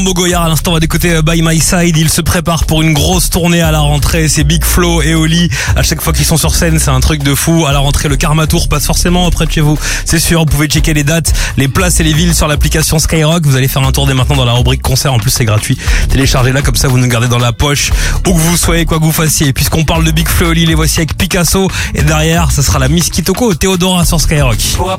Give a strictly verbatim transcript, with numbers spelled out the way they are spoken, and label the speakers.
Speaker 1: Bogoyard, à l'instant, on va d'écouter By My Side. Il se prépare pour une grosse tournée à la rentrée. C'est Big Flo et Oli. À chaque fois qu'ils sont sur scène, c'est un truc de fou. À la rentrée, le Karma Tour passe forcément près de chez vous. C'est sûr, vous pouvez checker les dates, les places et les villes sur l'application Skyrock. Vous allez faire un tour dès maintenant dans la rubrique concert. En plus, c'est gratuit. Téléchargez-la, comme ça, vous nous gardez dans la poche. Où que vous soyez, quoi que vous fassiez. Et puisqu'on parle de Big Flo et Oli, les voici avec Picasso. Et derrière, ça sera la Miss Kitoko, Théodora sur Skyrock.